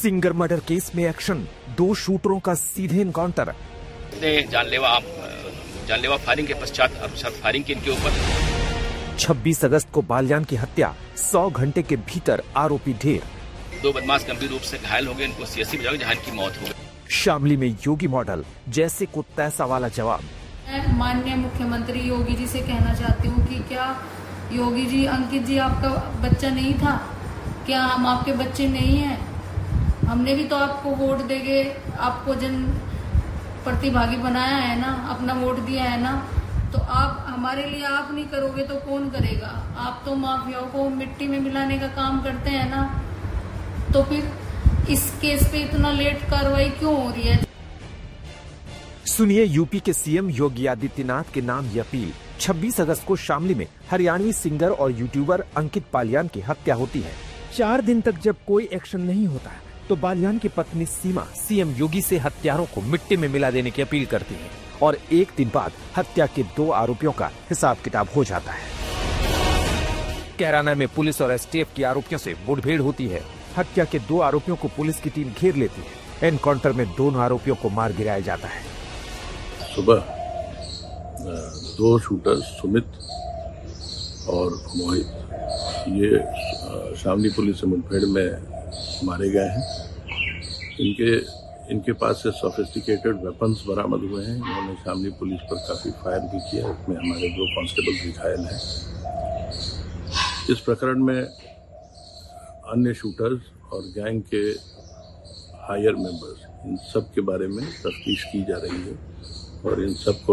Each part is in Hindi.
सिंगर मर्डर केस में एक्शन, 2 शूटरों का सीधे इनकाउंटर। जानलेवा फायरिंग के पश्चात फायरिंग की इनके ऊपर 26 अगस्त को बालियान की हत्या, 100 घंटे के भीतर आरोपी ढेर। 2 बदमाश गंभीर रूप से घायल हो गए, इनको सीएससी भेजा गया जहां इनकी मौत हो गई। शामली में योगी मॉडल, जैसे को तैसा वाला जवाब। मैं माननीय मुख्यमंत्री योगी जी से कहना चाहती हूँ कि क्या योगी जी, अंकित जी आपका बच्चा नहीं था? क्या हम आपके बच्चे नहीं हैं? हमने भी तो आपको वोट देके आपको जन प्रतिभागी बनाया है ना, अपना वोट दिया है ना, तो आप हमारे लिए आप नहीं करोगे तो कौन करेगा? आप तो माफियाओं को मिट्टी में मिलाने का काम करते हैं ना, तो फिर इस केस पे इतना लेट कार्रवाई क्यों हो रही है? सुनिए यूपी के सीएम योगी आदित्यनाथ के नाम ये अपील। 26 अगस्त को शामली में हरियाणवी सिंगर और यूट्यूबर अंकित बालियान की हत्या होती है। 4 दिन तक जब कोई एक्शन नहीं होता तो बालियान की पत्नी सीमा सीएम योगी से हत्यारों को मिट्टी में मिला देने की अपील करती है और 1 दिन बाद हत्या के 2 आरोपियों का हिसाब किताब हो जाता है। कैराना में पुलिस और एसटीएफ की आरोपियों से मुठभेड़ होती है। हत्या के 2 आरोपियों को पुलिस की टीम घेर लेती है। एनकाउंटर में दोनों आरोपियों को मार गिराया जाता है। सुबह 2 शूटर्स सुमित और मोहित ये शामली पुलिस से मुठभेड़ में मारे गए हैं। इनके पास से सोफिस्टिकेटेड वेपन्स बरामद हुए हैं। इन्होंने शामली पुलिस पर काफी फायर भी किया। इसमें हमारे 2 कांस्टेबल भी घायल हैं। इस प्रकरण में अन्य शूटर्स और गैंग के हायर मेंबर्स, इन सब के बारे में तफ्तीश की जा रही है और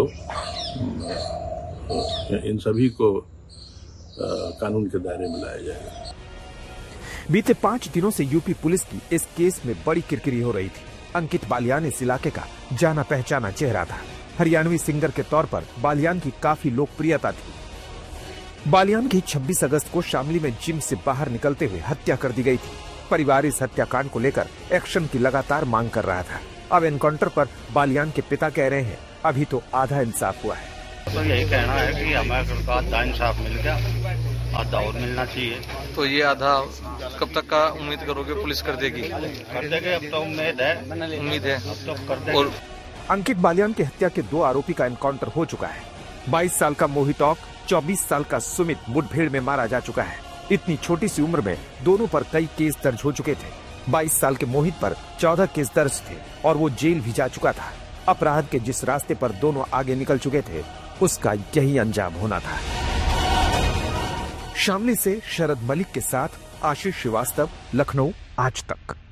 इन सभी को कानून के दायरे में लाया जाएगा। बीते 5 दिनों से यूपी पुलिस की इस केस में बड़ी किरकिरी हो रही थी। अंकित बालियान इस इलाके का जाना पहचाना चेहरा था। हरियाणवी सिंगर के तौर पर बालियान की काफी लोकप्रियता थी। बालियान की 26 अगस्त को शामली में जिम से बाहर निकलते हुए हत्या कर दी गई थी। परिवार इस हत्याकांड को लेकर एक्शन की लगातार मांग कर रहा था। अब एनकाउंटर पर बालियान के पिता कह रहे हैं अभी तो आधा इंसाफ हुआ है। तो यही कहना है कि हमें आधा इंसाफ मिल गया, आधा और मिलना चाहिए। तो ये आधा कब तक का उम्मीद करोगे पुलिस कर देगी? कर देंगे, अब तो उम्मीद है अब तो कर देंगे। और अंकित बालियान की हत्या के 2 आरोपी का एनकाउंटर हो चुका है। 22 साल का मोहित और 24 साल का सुमित मुठभेड़ में मारा जा चुका है। इतनी छोटी सी उम्र में दोनों पर कई केस दर्ज हो चुके थे। 22 साल के मोहित पर 14 केस दर्ज थे और वो जेल भी जा चुका था। अपराध के जिस रास्ते पर दोनों आगे निकल चुके थे उसका यही अंजाम होना था। शामली से शरद मलिक के साथ आशीष श्रीवास्तव, लखनऊ, आज तक।